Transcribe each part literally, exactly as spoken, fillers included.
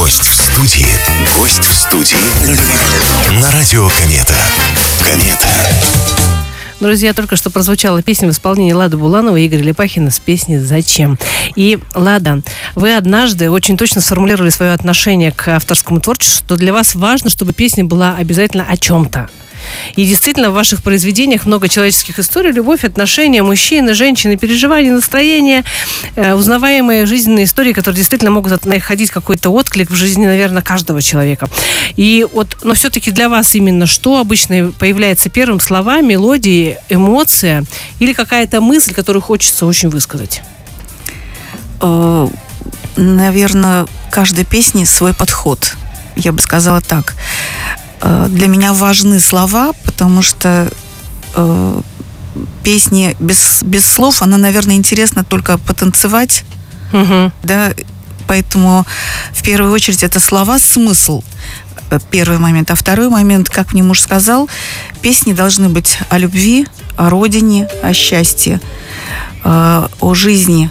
Гость в студии. Гость в студии. На радио Комета. Комета. Друзья, только что прозвучала песня в исполнении Лады Булановой и Игоря Лепахина с песней «Зачем?». И, Лада, вы однажды очень точно сформулировали свое отношение к авторскому творчеству, что для вас важно, чтобы песня была обязательно о чем-то. И действительно, в ваших произведениях много человеческих историй, любовь, отношения, мужчины, женщины, переживания, настроения, э, узнаваемые жизненные истории, которые действительно могут находить какой-то отклик в жизни, наверное, каждого человека. И вот, но все-таки для вас именно что обычно появляется первым: слова, мелодии, эмоция или какая-то мысль, которую хочется очень высказать? Наверное, каждой песне свой подход. Я бы сказала так. Для меня важны слова, потому что э, песни без, без слов, она, наверное, интересна только потанцевать. Угу. Да? Поэтому в первую очередь это слова, смысл. Первый момент. А второй момент, как мне муж сказал, песни должны быть о любви, о родине, о счастье, э, о жизни.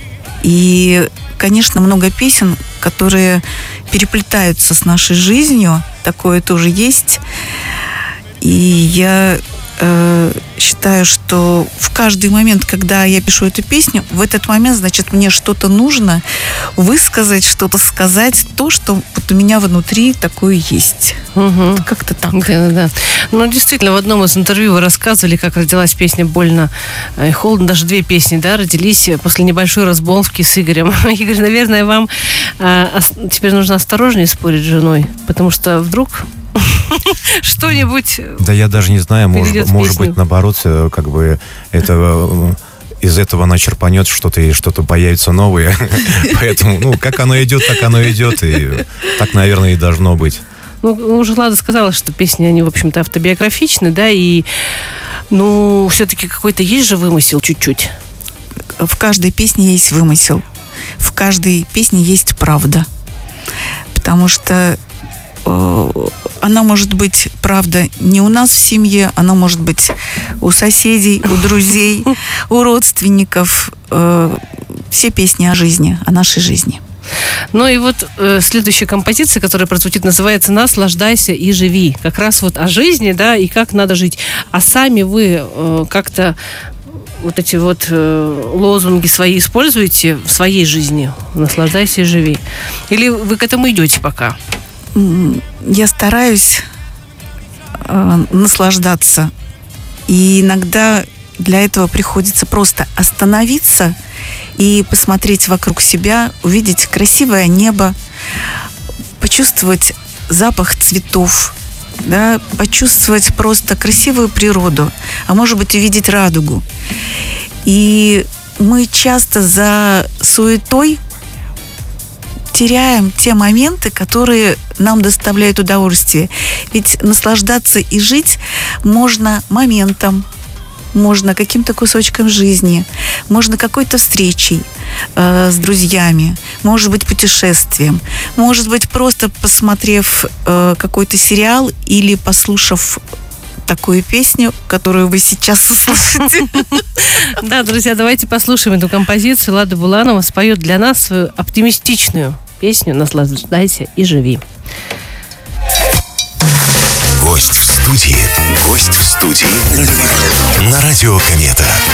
И, конечно, много песен, которые переплетаются с нашей жизнью. Такое тоже есть. И я э, считаю, что в каждый момент, когда я пишу эту песню, в этот момент, значит, мне что-то нужно высказать, что-то сказать, то, что вот у меня внутри такое есть. Угу. Как-то так. Да, да. Ну, действительно, в одном из интервью вы рассказывали, как родилась песня «Больно и холодно». Даже две песни, да, родились после небольшой разболтки с Игорем. Игорь, наверное, вам а, теперь нужно осторожнее спорить с женой, потому что вдруг что-нибудь... Да я даже не знаю, может, может быть, наоборот, как бы это... из этого она черпанет что-то, и что-то появится новое. Поэтому, ну, как оно идет, так оно идет. И так, наверное, и должно быть. Ну, уже Лада сказала, что песни, они, в общем-то, автобиографичны, да, и, ну, все-таки какой-то есть же вымысел чуть-чуть. В каждой песне есть вымысел. В каждой песне есть правда. Потому что э, она может быть, правда, не у нас в семье, она может быть у соседей, у друзей, у родственников. Э, все песни о жизни, о нашей жизни. Ну и вот э, следующая композиция, которая прозвучит, называется «Наслаждайся и живи». Как раз вот о жизни, да, и как надо жить. А сами вы э, как-то вот эти вот э, лозунги свои используете в своей жизни? «Наслаждайся и живи». Или вы к этому идете пока? Я стараюсь э, наслаждаться. И иногда для этого приходится просто остановиться и посмотреть вокруг себя, увидеть красивое небо, почувствовать запах цветов, да, почувствовать просто красивую природу, а может быть увидеть радугу. И мы часто за суетой теряем те моменты, которые нам доставляют удовольствие. Ведь наслаждаться и жить можно моментом, можно каким-то кусочком жизни, можно какой-то встречей э, с друзьями, может быть, путешествием, может быть, просто посмотрев э, какой-то сериал или послушав такую песню, которую вы сейчас услышите. Да, друзья, давайте послушаем эту композицию. Лада Буланова споет для нас свою оптимистичную песню «Наслаждайся и живи». Гость в студии. Гость в студии. На радио Комета.